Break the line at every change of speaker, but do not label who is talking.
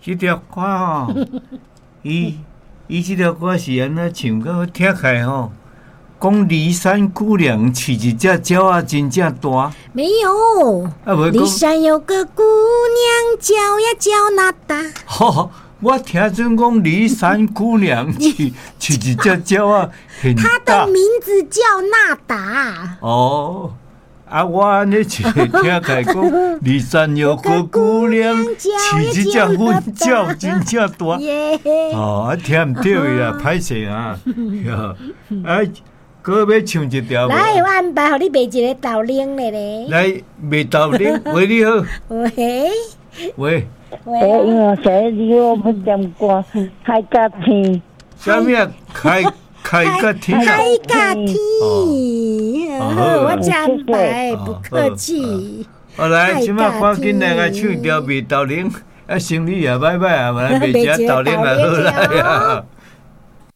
这条歌吼，伊这条歌是安怎唱？我听起来吼，讲骊山姑娘饲一只鸟仔真正大。
没有。骊山有个姑娘，叫呀叫那大。
吼，我听准讲骊山姑娘饲一只鸟仔很大。
她的名字叫那达。
哦。我安尼听起来讲，骊山有个姑娘，饲一只粉鸟真正大。听唔对啦，歹势啊！搁要唱一条。
来，我安排互你卖一个豆奶咧。
来，卖豆奶，喂你好。喂。
因为谁我不点歌，开个天。
啥物啊？开个天。
开个天。我安排，不客气。
好来，即摆赶紧来唱条卖豆奶，生理也歹歹啊，卖只豆奶也好啦。